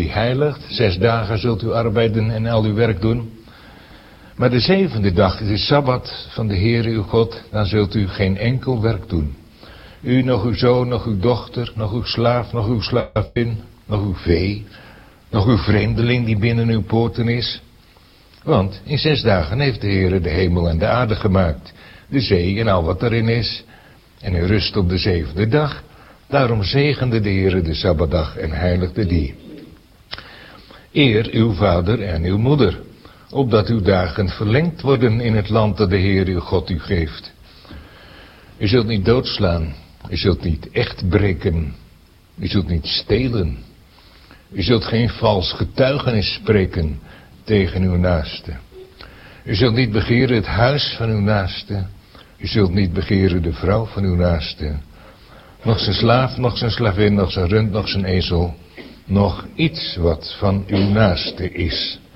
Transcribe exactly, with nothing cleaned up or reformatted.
die heiligt. Zes dagen zult u arbeiden en al uw werk doen. Maar de zevende dag is de Sabbat van de Heere uw God. Dan zult u geen enkel werk doen. U, nog uw zoon, nog uw dochter, nog uw slaaf, nog uw slavin, nog uw vee, nog uw vreemdeling die binnen uw poorten is. Want in zes dagen heeft de Heere de hemel en de aarde gemaakt, de zee en al wat erin is. En hij rust op de zevende dag. Daarom zegende de Heere de Sabbatdag en heiligde die. Eer uw vader en uw moeder, opdat uw dagen verlengd worden in het land dat de Heere uw God u geeft. U zult niet doodslaan, u zult niet echt breken, u zult niet stelen. U zult geen vals getuigenis spreken tegen uw naaste. U zult niet begeren het huis van uw naaste. U zult niet begeren de vrouw van uw naaste. Nog zijn slaaf, nog zijn slavin, nog zijn rund, nog zijn ezel. Nog iets wat van uw naaste is.